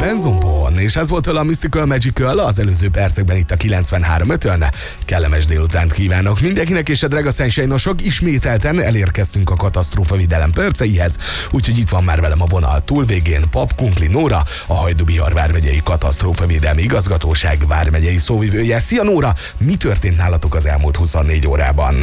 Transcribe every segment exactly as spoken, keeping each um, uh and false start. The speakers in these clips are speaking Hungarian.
Benzombon, és ez volt a Mystical Magical az előző percekben itt a kilencvenhárom ötön. Kellemes délutánt kívánok mindenkinek, és a drága szensejnosok, ismételten elérkeztünk a katasztrófavédelem perceihez, úgyhogy itt van már velem a vonal túlvégén Pap Kunkli Nóra, a Hajdú-Bihar vármegyei katasztrófavédelmi igazgatóság vármegyei szóvivője. Szia Nóra, mi történt nálatok az elmúlt huszonnégy órában?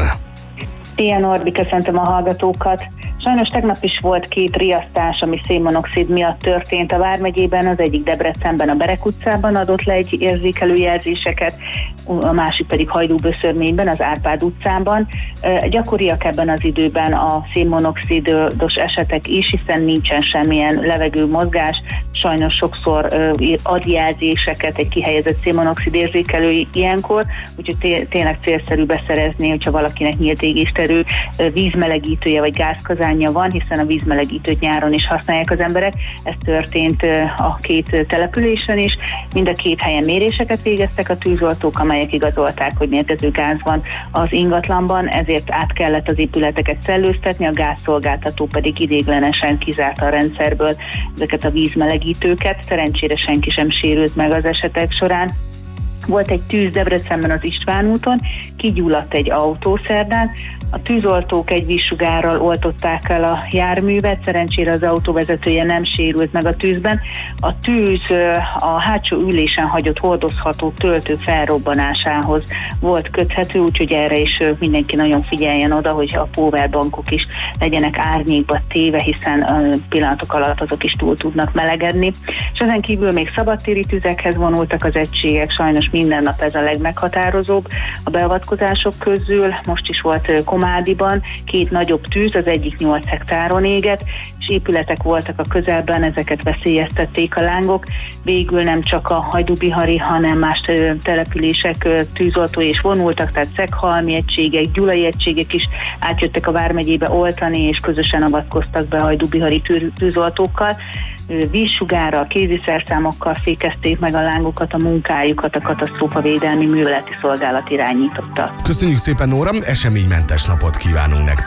Szia Norbi, köszöntöm a hallgatókat. Sajnos tegnap is volt két riasztás, ami szénmonoxid miatt történt a vármegyében. Az egyik Debrecenben, a Berek utcában adott le egy érzékelő jelzéseket, a másik pedig Hajdú-Böszörményben, az Árpád utcában. Gyakoriak ebben az időben a szénmonoxidos esetek is, hiszen nincsen semmilyen levegőmozgás. Sajnos sokszor ad jelzéseket egy kihelyezett szénmonoxid érzékelő ilyenkor, úgyhogy tényleg célszerű beszerezni, hogyha valakinek nyílt égésterű vízmelegítője vagy gázkazánja van, hiszen a vízmelegítőt nyáron is használják az emberek. Ez történt a két településen is. Mind a két helyen méréseket végeztek a tűzoltók, amelyek igazolták, hogy mérgező gáz van az ingatlanban, ezért át kellett az épületeket szellőztetni, a gázszolgáltató pedig idéglenesen kizárta a rendszerből ezeket a vízmelegítőket. Szerencsére senki sem sérült meg az esetek során. Volt egy tűz Debrecenben az István úton, kigyulladt egy autó szerdán, a tűzoltók egy vízsugárral oltották el a járművet, szerencsére az autóvezetője nem sérült meg a tűzben. A tűz a hátsó ülésen hagyott hordozható töltő felrobbanásához volt köthető, úgyhogy erre is mindenki nagyon figyeljen oda, hogy a powerbankok is legyenek árnyékba téve, hiszen pillanatok alatt azok is túl tudnak melegedni. És ezen kívül még szabadtéri tüzekhez vonultak az egységek, sajnos minden nap ez a legmeghatározóbb a beavatkozások közül. Most is volt Komádiban két nagyobb tűz, az egyik nyolc hektáron égett, és épületek voltak a közelben, ezeket veszélyeztették a lángok. Végül nem csak a hajdú-bihari, hanem más települések tűzoltói is vonultak, tehát szeghalmi egységek, gyulai egységek is átjöttek a vármegyébe oltani, és közösen avatkoztak be a hajdú-bihari tűzoltókkal. Vízsugárral, kéziszerszámokkal fékezték meg a lángokat, a munkájukat a katasztrófavédelmi műveleti szolgálat irányította. Köszönjük szépen, Nóra, eseménymentes napot kívánunk nektek!